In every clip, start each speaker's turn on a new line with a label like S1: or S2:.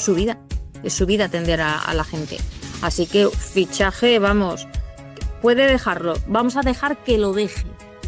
S1: su vida atender a la gente. Así que fichaje, vamos, puede dejarlo, vamos a dejar que lo deje,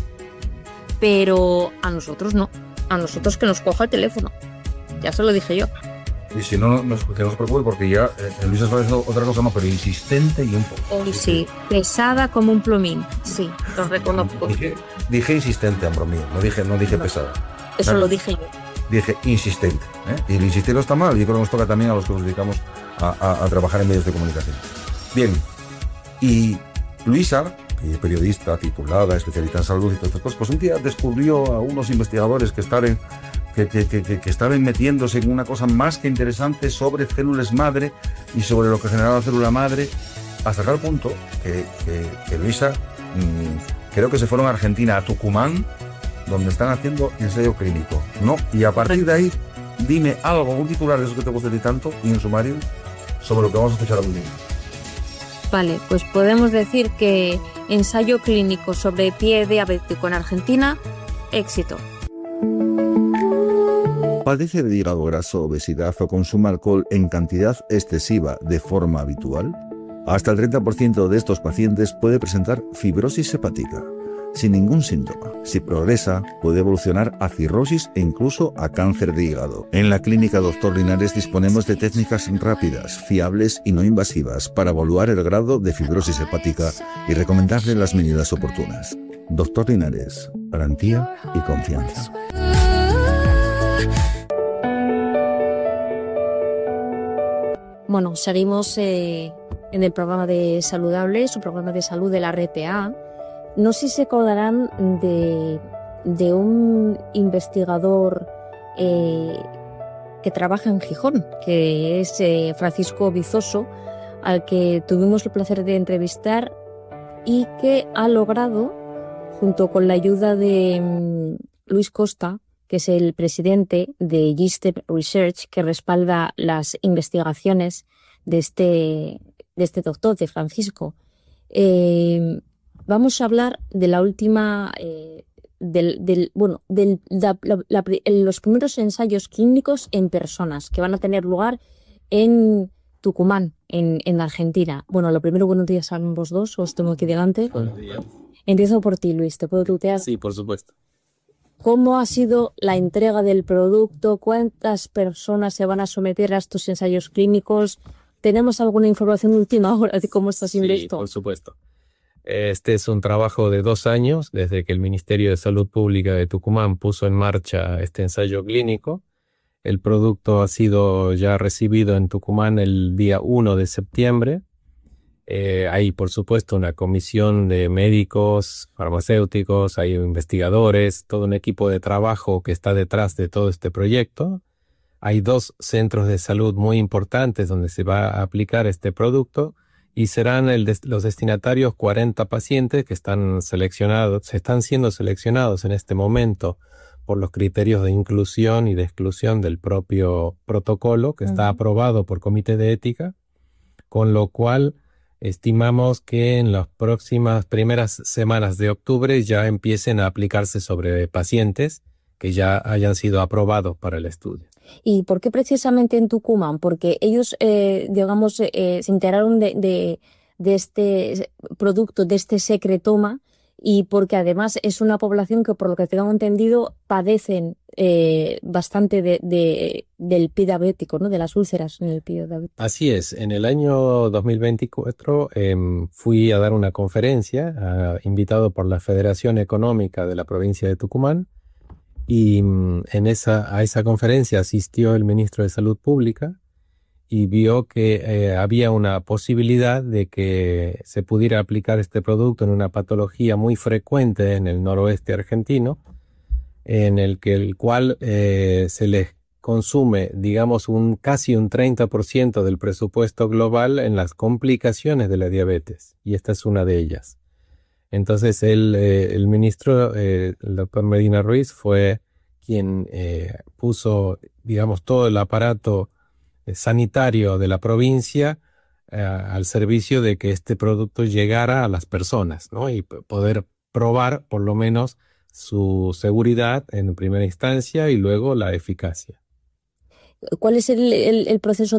S1: pero a nosotros no, a nosotros que nos coja el teléfono, ya se lo dije yo.
S2: Y si no, que no se preocupe, porque ya Luisa está haciendo otra cosa, no, pero insistente y un poco.
S1: Sí, pesada como un plumín, sí, lo reconozco.
S2: Dije insistente, amor mío, no dije pesada.
S1: Eso lo dije yo.
S2: Dije insistente, y el insistir no está mal, y creo que nos toca también a los que nos dedicamos a trabajar en medios de comunicación. Bien, y Luisa, periodista titulada, especialista en salud y todas estas cosas, pues un día descubrió a unos investigadores que estaban metiéndose en una cosa más que interesante sobre células madre y sobre lo que generaba la célula madre, hasta tal punto que Luisa, creo que se fueron a Argentina, a Tucumán, donde están haciendo ensayo clínico, ¿no? Y a partir de ahí, dime algo, un titular de esos que te gusta decir tanto, y un sumario, sobre lo que vamos a escuchar a continuación.
S1: Vale, pues podemos decir que ensayo clínico sobre pie diabético en Argentina, éxito.
S3: ¿Padece de hígado graso, obesidad o consume alcohol en cantidad excesiva de forma habitual? Hasta el 30% de estos pacientes puede presentar fibrosis hepática, sin ningún síntoma. Si progresa, puede evolucionar a cirrosis e incluso a cáncer de hígado. En la clínica Dr. Linares disponemos de técnicas rápidas, fiables y no invasivas para evaluar el grado de fibrosis hepática y recomendarle las medidas oportunas. Dr. Linares, garantía y confianza.
S1: Bueno, seguimos en el programa de Saludable, su programa de salud de la RPA. No sé si se acordarán de un investigador que trabaja en Gijón, que es Francisco Vizoso, al que tuvimos el placer de entrevistar y que ha logrado, junto con la ayuda de Luis Costa, que es el presidente de GISTEP Research, que respalda las investigaciones de este doctor, de Francisco. Vamos a hablar de la última, los primeros ensayos clínicos en personas que van a tener lugar en Tucumán, en Argentina. Bueno, lo primero, buenos días a ambos dos, os tengo aquí delante.
S4: Buenos días.
S1: Empiezo por ti, Luis, ¿te puedo tutear?
S4: Sí, por supuesto.
S1: ¿Cómo ha sido la entrega del producto? ¿Cuántas personas se van a someter a estos ensayos clínicos? ¿Tenemos alguna información última ahora de cómo está siendo esto?
S4: Sí, por supuesto. Este es un trabajo de 2 años, desde que el Ministerio de Salud Pública de Tucumán puso en marcha este ensayo clínico. El producto ha sido ya recibido en Tucumán el día 1 de septiembre. Hay, por supuesto, una comisión de médicos, farmacéuticos, hay investigadores, todo un equipo de trabajo que está detrás de todo este proyecto. Hay 2 centros de salud muy importantes donde se va a aplicar este producto y serán los destinatarios 40 pacientes que se están siendo seleccionados en este momento por los criterios de inclusión y de exclusión del propio protocolo que está aprobado por Comité de Ética, con lo cual estimamos que en las primeras semanas de octubre ya empiecen a aplicarse sobre pacientes que ya hayan sido aprobados para el estudio.
S1: ¿Y por qué precisamente en Tucumán? Porque ellos, se enteraron de este producto, de este secretoma, y porque además es una población que, por lo que tengo entendido, padecen bastante del pie diabético, ¿no? De las úlceras en el pie diabético.
S4: Así es. En el año 2024 fui a dar una conferencia invitado por la Federación Económica de la provincia de Tucumán, y a esa conferencia asistió el ministro de Salud Pública y vio que había una posibilidad de que se pudiera aplicar este producto en una patología muy frecuente en el noroeste argentino, en el cual se les consume, digamos, casi un 30% del presupuesto global en las complicaciones de la diabetes, y esta es una de ellas. Entonces el ministro, el doctor Medina Ruiz, fue quien puso, digamos, todo el aparato sanitario de la provincia al servicio de que este producto llegara a las personas, ¿no? Y poder probar por lo menos su seguridad en primera instancia y luego la eficacia.
S1: ¿Cuál es el proceso